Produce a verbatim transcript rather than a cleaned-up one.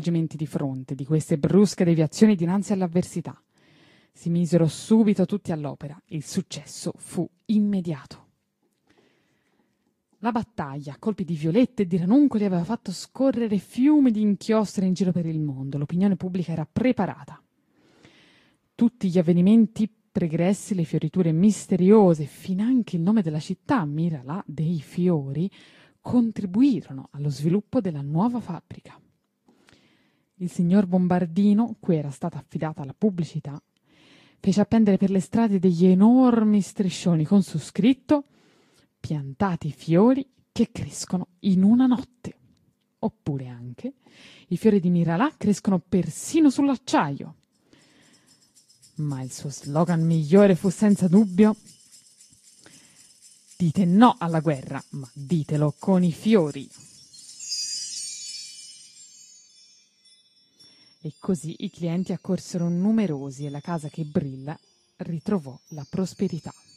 sconvolgimenti di fronte, di queste brusche deviazioni dinanzi all'avversità. Si misero subito tutti all'opera. Il successo fu immediato. La battaglia, a colpi di violette e di ranuncoli, aveva fatto scorrere fiumi di inchiostri in giro per il mondo. L'opinione pubblica era preparata. Tutti gli avvenimenti pregressi, le fioriture misteriose, finanche il nome della città, Miralà dei Fiori, contribuirono allo sviluppo della nuova fabbrica. Il signor Bombardino, cui era stata affidata la pubblicità, fece appendere per le strade degli enormi striscioni con su scritto «Piantati fiori che crescono in una notte». Oppure anche «I fiori di Miralà crescono persino sull'acciaio». Ma il suo slogan migliore fu senza dubbio «Dite no alla guerra, ma ditelo con i fiori». E così i clienti accorsero numerosi e la casa che brilla ritrovò la prosperità.